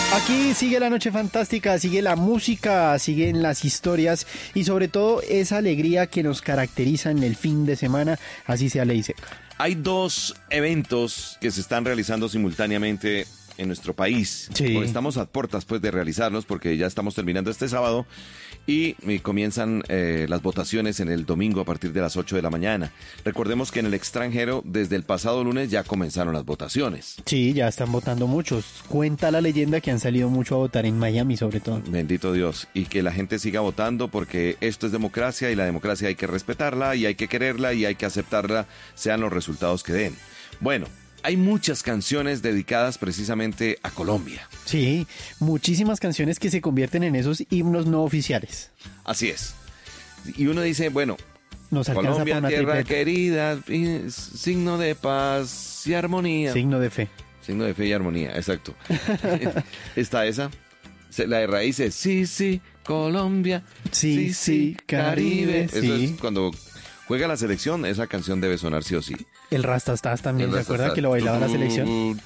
Aquí sigue la noche fantástica, sigue la música, siguen las historias y sobre todo esa alegría que nos caracteriza en el fin de semana, así sea ley seca. Hay dos eventos que se están realizando simultáneamente en nuestro país. Sí. Estamos a puertas pues de realizarlos porque ya estamos terminando este sábado y comienzan las votaciones en el domingo a partir de las 8 de la mañana. Recordemos que en el extranjero desde el pasado lunes ya comenzaron las votaciones. Sí, ya están votando muchos. Cuenta la leyenda que han salido mucho a votar en Miami sobre todo. Bendito Dios. Y que la gente siga votando porque esto es democracia y la democracia hay que respetarla y hay que quererla y hay que aceptarla sean los resultados que den. Bueno, hay muchas canciones dedicadas precisamente a Colombia. Sí, muchísimas canciones que se convierten en esos himnos no oficiales. Así es. Y uno dice, bueno, Nos alcanza Colombia, para una tierra tripleta. querida, signo de paz y armonía. Signo de fe. Signo de fe y armonía, exacto. Está esa. La de raíces, sí, sí, Colombia. Sí, sí, Caribe, Eso sí. es cuando juega la selección, esa canción debe sonar sí o sí. El Rastastas también, El ¿se acuerda rastastas. que lo bailaba la selección?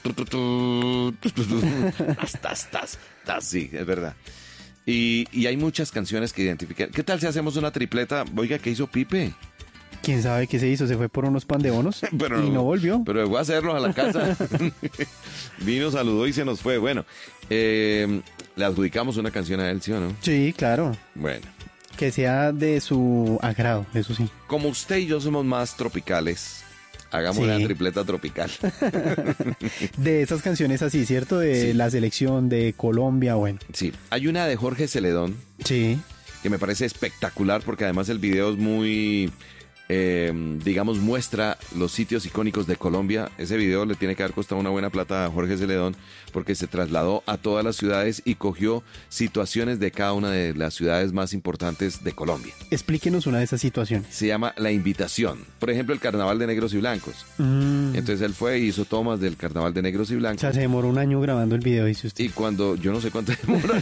Rastastas, sí, es verdad. Y hay muchas canciones que identifican. ¿Qué tal si hacemos una tripleta? Oiga, ¿qué hizo Pipe? ¿Quién sabe qué se hizo? Se fue por unos pan de bonos y no volvió. Pero llegó a hacerlos a la casa. Vino, saludó y se nos fue. Bueno, le adjudicamos una canción a él, ¿sí o no? Sí, claro. Bueno, Que sea de su agrado, eso sí. como usted y yo somos más tropicales, hagamos Sí. una tripleta tropical. De esas canciones así, ¿cierto? De Sí. la selección de Colombia, bueno. Sí, hay una de Jorge Celedón Sí. que me parece espectacular porque además el video es muy, digamos, muestra los sitios icónicos de Colombia. Ese video le tiene que haber costado una buena plata a Jorge Celedón porque se trasladó a todas las ciudades y cogió situaciones de cada una de las ciudades más importantes de Colombia. Explíquenos una de esas situaciones. Se llama La Invitación. Por ejemplo, el Carnaval de Negros y Blancos. Entonces él fue y hizo tomas del Carnaval de Negros y O Blancos. sea, se demoró un año grabando el video, dice usted. Y cuando, yo no sé cuánto demora,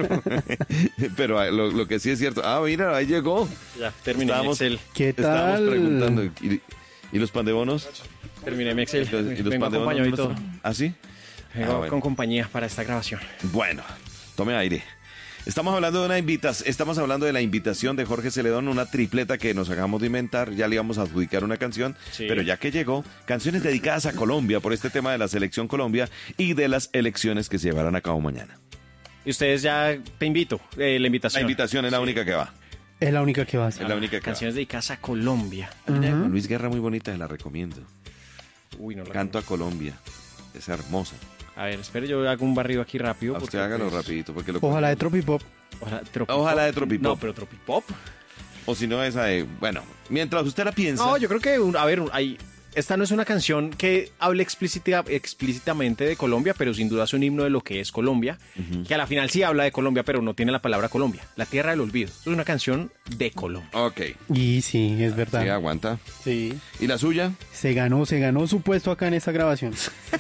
pero lo que sí es cierto. Ah, mira, ahí llegó. Ya, terminé Estábamos- mi Excel. ¿Qué Estábamos tal? preguntando. ¿Y los pan de bonos? Terminé mi Excel. ¿Y los Vengo pan de bonos? acompañado y todo. ¿Ah, sí? Vengo Ah, bueno. con compañía para esta grabación. Bueno, tome aire. Estamos hablando de estamos hablando de la invitación de Jorge Celedón, una tripleta que nos acabamos de inventar. Ya le íbamos a adjudicar una canción, Sí. pero ya que llegó, canciones dedicadas a Colombia por este tema de la selección Colombia y de las elecciones que se llevarán a cabo mañana. Y ustedes ya te invito, la invitación. La invitación es la única que va. Es la única que va a hacer. Es la única que Canciones dedicadas a Colombia. va. Una de Juan Luis Guerra muy bonita, se la recomiendo. Uy, no la Canto a conozco. Colombia. Es hermosa. A ver, espere, yo hago un barrido aquí rápido. Usted porque, hágalo pues, rapidito porque lo Ojalá de Tropipop. Ojalá de Tropipop. No, pero Tropipop. O si no esa de, bueno, mientras usted la piensa. No, yo creo que, esta no es una canción que hable explícitamente de Colombia, pero sin duda es un himno de lo que es Colombia, que a la final sí habla de Colombia, pero no tiene la palabra Colombia, la tierra del olvido. Es una canción de Colombia. Ok, Y sí, es verdad. sí, aguanta. Sí. ¿Y la suya? Se ganó su puesto acá en esta grabación.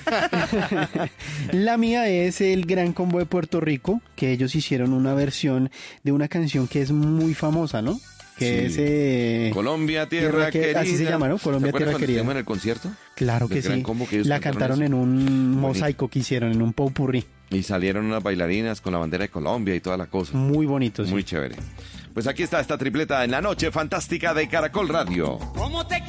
La mía es el Gran Combo de Puerto Rico, que ellos hicieron una versión de una canción que es muy famosa, ¿no? Que Sí. es... Colombia, tierra querida. Así se llama, ¿no? Colombia, ¿Se acuerdan tierra cuando querida. estuvimos en el concierto? Claro que Del Gran sí. Combo que ellos La cantaron en un Bonito. mosaico que hicieron, en un popurrí. Y salieron unas bailarinas con la bandera de Colombia y toda la cosa. Muy bonito, sí. Muy chévere. Pues aquí está esta tripleta en la noche fantástica de Caracol Radio. ¿Cómo te